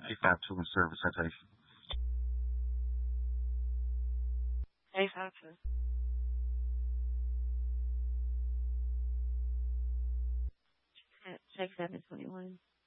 Take that to a service citation. Case answer. Check 721.